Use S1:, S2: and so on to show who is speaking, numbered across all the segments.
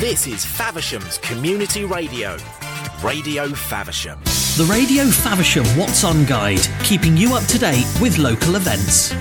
S1: This is Faversham's Community Radio, Radio Faversham.
S2: The Radio Faversham What's On Guide, keeping you up to date with local events.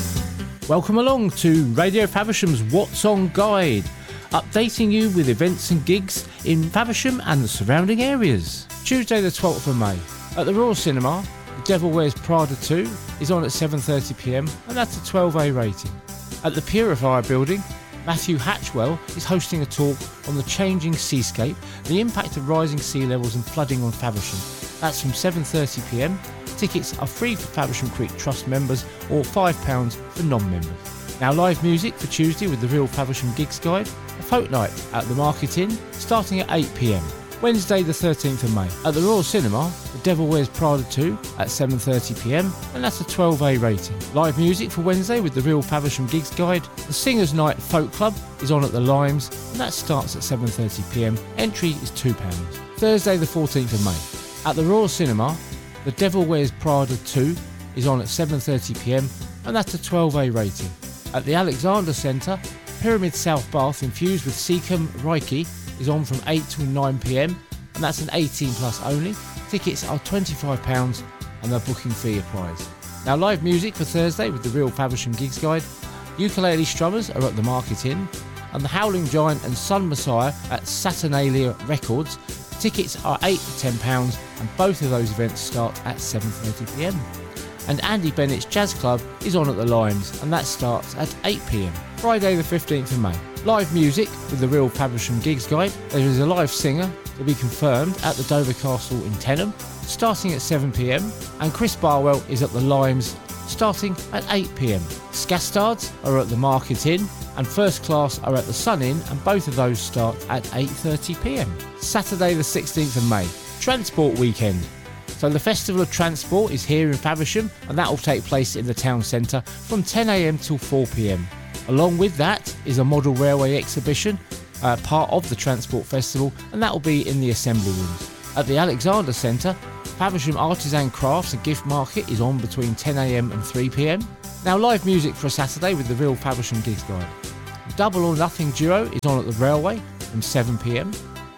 S3: Welcome along to Radio Faversham's What's On Guide, updating you with events and gigs in Faversham and the surrounding areas. Tuesday the 12th of May, at the Royal Cinema, The Devil Wears Prada 2 is on at 7:30pm and that's a 12A rating. At the Purifier Building, Matthew Hatchwell is hosting a talk on the changing seascape, the impact of rising sea levels and flooding on Faversham. That's from 7:30pm. Tickets are free for Faversham Creek Trust members or £5 for non-members. Now live music for Tuesday with the Real Faversham Gigs Guide, a folk night at the Market Inn starting at 8pm. Wednesday the 13th of May, at the Royal Cinema, The Devil Wears Prada 2 at 7:30pm and that's a 12A rating. Live music for Wednesday with the Real Faversham Gigs Guide, the Singers Night Folk Club is on at the Limes and that starts at 7:30pm. Entry is £2. Thursday the 14th of May, at the Royal Cinema, The Devil Wears Prada 2 is on at 7:30pm and that's a 12A rating. At the Alexander Centre, Pyramid South Bath infused with Seacom Reiki is on from 8 till 9pm and that's an 18 plus only. Tickets are £25 and the booking fee applies. Now live music for Thursday with the Real Faversham Gigs Guide. Ukulele Strummers are at the Market Inn and the Howling Giant and Sun Messiah at Saturnalia Records. Tickets are £8 to £10 and both of those events start at 7:30pm. And Andy Bennett's Jazz Club is on at the Limes and that starts at 8pm. Friday the 15th of May. Live music with the Real Faversham Gigs Guide. There is a live singer to be confirmed at the Dover Castle in Tenham starting at 7pm and Chris Barwell is at the Limes starting at 8pm. Scastards are at the Market Inn and First Class are at the Sun Inn and both of those start at 8:30pm. Saturday the 16th of May. Transport Weekend. So the Festival of Transport is here in Faversham and that will take place in the town centre from 10am till 4pm. Along with that is a model railway exhibition, part of the Transport Festival, and that will be in the Assembly Rooms. At the Alexander Centre, Faversham Artisan Crafts and Gift Market is on between 10am and 3pm. Now live music for a Saturday with the Real Faversham Gigs Guide. Double or Nothing Duo is on at the Railway from 7pm.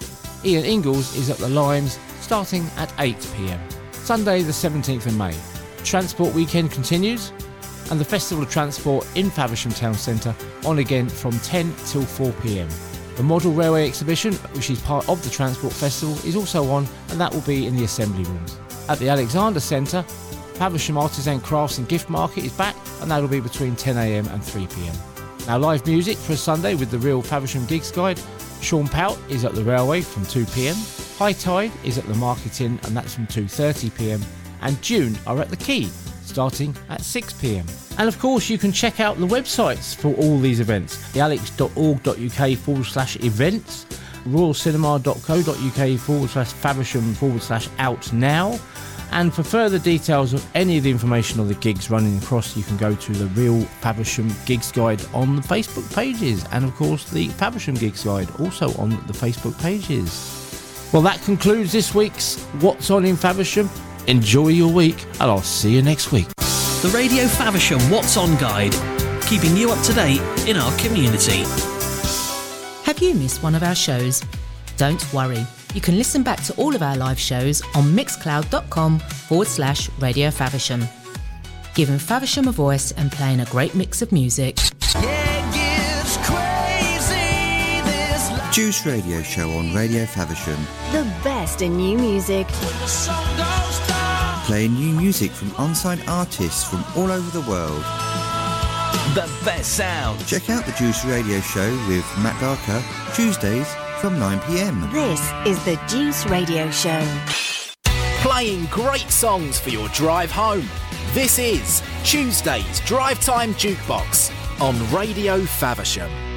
S3: Ian Ingalls is at the Limes starting at 8pm. Sunday the 17th of May. Transport Weekend continues and the Festival of Transport in Faversham Town Centre on again from 10 till 4pm. The Model Railway Exhibition, which is part of the Transport Festival, is also on and that will be in the Assembly Rooms. At the Alexander Centre, Faversham Artisan Crafts and Gift Market is back and that will be between 10am and 3pm. Now live music for a Sunday with the Real Faversham Gigs Guide. Sean Pout is at the Railway from 2pm. High Tide is at the Market Inn and that's from 2:30pm. And June are at the Quay starting at 6pm. And of course you can check out the websites for all these events. thealex.org.uk/events, royalcinema.co.uk/Faversham/out now. And for further details of any of the information of the gigs running across, you can go to the Real Faversham Gigs Guide on the Facebook pages, and of course the Faversham Gigs Guide also on the Facebook pages. Well, that concludes this week's What's On in Faversham. Enjoy your week and I'll see you next week.
S2: The Radio Faversham What's On Guide, keeping you up to date in our community.
S4: Have you missed one of our shows? Don't worry. You can listen back to all of our live shows on mixcloud.com/Radio Faversham. Giving Faversham a voice and playing a great mix of music.
S5: Juice Radio Show on Radio Faversham.
S6: The best in new music.
S5: Playing new music from unsigned artists from all over the world.
S7: The best sound.
S5: Check out the Juice Radio Show with Matt Darker, Tuesdays from 9pm.
S6: This is the Juice Radio Show.
S1: Playing great songs for your drive home. This is Tuesday's Drive Time Jukebox on Radio Faversham.